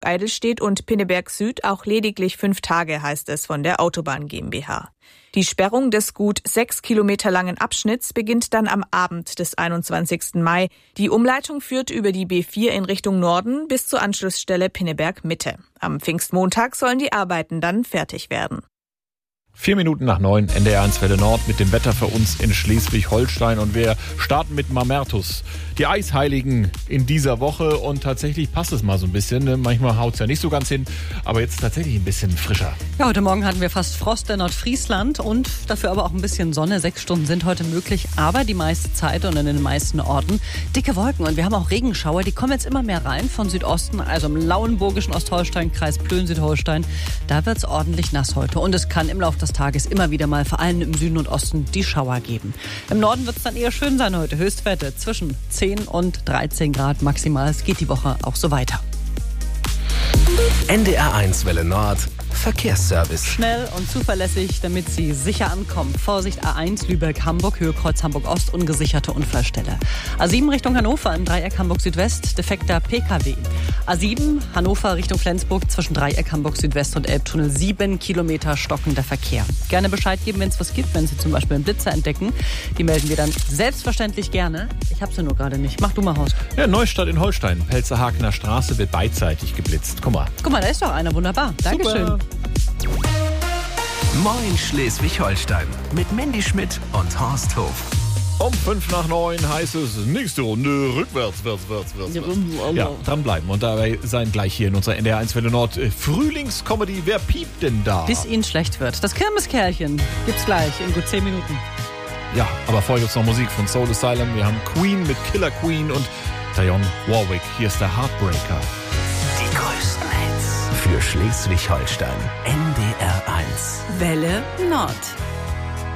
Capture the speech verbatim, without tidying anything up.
Eidelstedt und Pinneberg Süd auch lediglich fünf Tage, heißt es von der Autobahn GmbH. Die Sperrung des gut sechs Kilometer langen Abschnitts beginnt dann am Abend des einundzwanzigsten Mai. Die Umleitung führt über die B vier in Richtung Norden bis zur Anschlussstelle Pinneberg Mitte. Am Pfingstmontag sollen die Arbeiten dann fertig werden. Vier Minuten nach neun, N D R eins Welle Nord mit dem Wetter für uns in Schleswig-Holstein. Und wir starten mit Mamertus. Die Eisheiligen in dieser Woche. Und tatsächlich passt es mal so ein bisschen. Manchmal haut es ja nicht so ganz hin. Aber jetzt tatsächlich ein bisschen frischer. Ja, heute Morgen hatten wir fast Frost in Nordfriesland. Und dafür aber auch ein bisschen Sonne. Sechs Stunden sind heute möglich. Aber die meiste Zeit und in den meisten Orten dicke Wolken. Und wir haben auch Regenschauer. Die kommen jetzt immer mehr rein von Südosten. Also im lauenburgischen Ostholstein, Kreis Plön, Südholstein. Da wird es ordentlich nass heute. Und es kann im Laufe des Tages immer wieder mal, vor allem im Süden und Osten, die Schauer geben. Im Norden wird es dann eher schön sein heute. Höchstwerte zwischen zehn und dreizehn Grad maximal. Es geht die Woche auch so weiter. N D R eins Welle Nord Verkehrsservice. Schnell und zuverlässig, damit Sie sicher ankommen. Vorsicht, A eins Lübeck-Hamburg, Höhekreuz Hamburg-Ost, ungesicherte Unfallstelle. A sieben Richtung Hannover im Dreieck Hamburg-Südwest, defekter P K W. A sieben Hannover Richtung Flensburg zwischen Dreieck Hamburg-Südwest und Elbtunnel, sieben Kilometer stockender Verkehr. Gerne Bescheid geben, wenn es was gibt, wenn Sie zum Beispiel einen Blitzer entdecken. Die melden wir dann selbstverständlich gerne. Ich habe sie nur gerade nicht. Mach du mal, Horst. Ja, Neustadt in Holstein, Pelzerhakener Straße wird beidseitig geblitzt. Guck mal. Guck mal, da ist doch einer. Wunderbar. Dankeschön. Super. Moin Schleswig-Holstein mit Mandy Schmidt und Horst Hof. Um fünf nach neun heißt es nächste Runde rückwärts, wärts, wärts, wärts, wärts. Ja, dranbleiben und dabei sein gleich hier in unserer N D R eins Welle Nord äh, Frühlingscomedy. Wer piept denn da? Bis Ihnen schlecht wird. Das Kirmeskerlchen gibt's gleich in gut zehn Minuten. Ja, aber vorher gibt's noch Musik von Soul Asylum. Wir haben Queen mit Killer Queen und Dionne Warwick. Hier ist der Heartbreaker. Die größten Hits für Schleswig-Holstein. N D R eins Welle Nord.